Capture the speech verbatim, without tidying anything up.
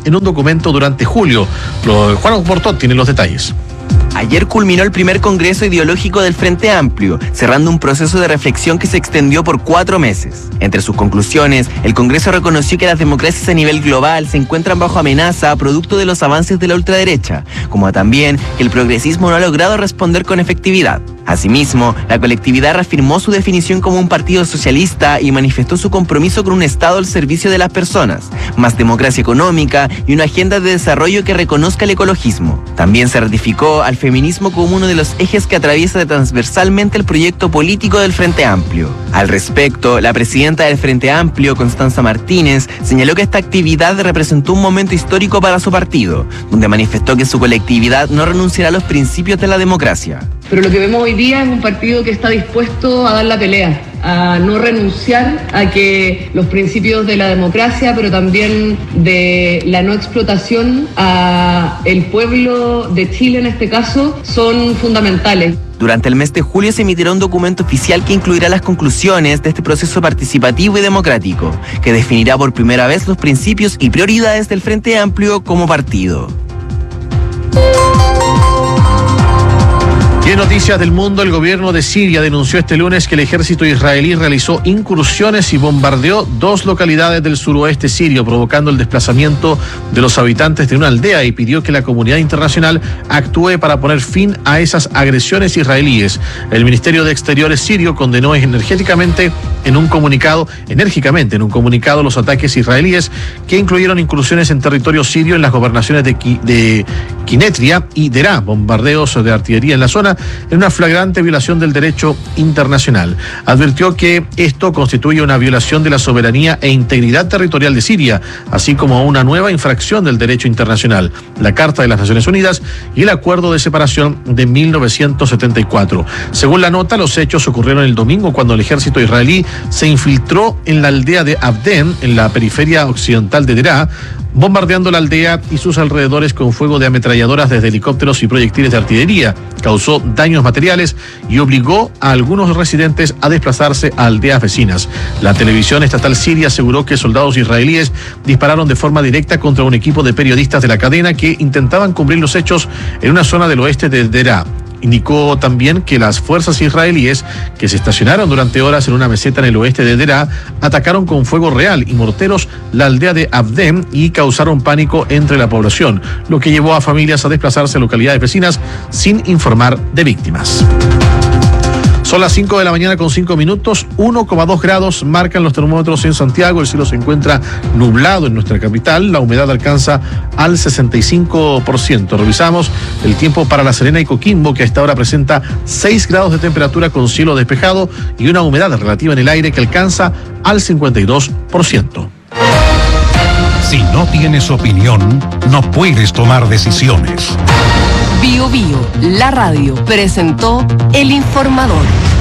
en un documento durante julio. Lo, Juan Portot tiene los detalles. Ayer culminó el primer Congreso Ideológico del Frente Amplio, cerrando un proceso de reflexión que se extendió por cuatro meses. Entre sus conclusiones, el Congreso reconoció que las democracias a nivel global se encuentran bajo amenaza producto de los avances de la ultraderecha, como también que el progresismo no ha logrado responder con efectividad. Asimismo, la colectividad reafirmó su definición como un partido socialista y manifestó su compromiso con un Estado al servicio de las personas, más democracia económica y una agenda de desarrollo que reconozca el ecologismo. También se ratificó al feminismo como uno de los ejes que atraviesa transversalmente el proyecto político del Frente Amplio. Al respecto, la presidenta del Frente Amplio, Constanza Martínez, señaló que esta actividad representó un momento histórico para su partido, donde manifestó que su colectividad no renunciará a los principios de la democracia. Pero lo que vemos hoy día es un partido que está dispuesto a dar la pelea, a no renunciar a que los principios de la democracia, pero también de la no explotación a el pueblo de Chile en este caso, son fundamentales. Durante el mes de julio se emitirá un documento oficial que incluirá las conclusiones de este proceso participativo y democrático, que definirá por primera vez los principios y prioridades del Frente Amplio como partido. Y en noticias del mundo, el gobierno de Siria denunció este lunes que el ejército israelí realizó incursiones y bombardeó dos localidades del suroeste sirio, provocando el desplazamiento de los habitantes de una aldea, y pidió que la comunidad internacional actúe para poner fin a esas agresiones israelíes. El Ministerio de Exteriores sirio condenó energéticamente en un comunicado, enérgicamente en un comunicado los ataques israelíes, que incluyeron incursiones en territorio sirio en las gobernaciones de, Ki, de Quinetria y Derá, bombardeos de artillería en la zona, en una flagrante violación del derecho internacional. Advirtió que esto constituye una violación de la soberanía e integridad territorial de Siria, así como una nueva infracción del derecho internacional, la Carta de las Naciones Unidas y el Acuerdo de Separación de mil novecientos setenta y cuatro. Según la nota, los hechos ocurrieron el domingo cuando el ejército israelí se infiltró en la aldea de Abden, en la periferia occidental de Derá, bombardeando la aldea y sus alrededores con fuego de ametralladoras desde helicópteros y proyectiles de artillería. Causó daños materiales y obligó a algunos residentes a desplazarse a aldeas vecinas. La televisión estatal siria aseguró que soldados israelíes dispararon de forma directa contra un equipo de periodistas de la cadena que intentaban cubrir los hechos en una zona del oeste de Derá. Indicó también que las fuerzas israelíes, que se estacionaron durante horas en una meseta en el oeste de Derá, atacaron con fuego real y morteros la aldea de Abdem y causaron pánico entre la población, lo que llevó a familias a desplazarse a localidades vecinas sin informar de víctimas. Son las cinco de la mañana con cinco minutos, uno coma dos grados marcan los termómetros en Santiago, el cielo se encuentra nublado en nuestra capital, la humedad alcanza al sesenta y cinco por ciento. Revisamos el tiempo para La Serena y Coquimbo, que a esta hora presenta seis grados de temperatura con cielo despejado y una humedad relativa en el aire que alcanza al cincuenta y dos por ciento. Si no tienes opinión, no puedes tomar decisiones. Bio Bio, la radio, presentó El Informador.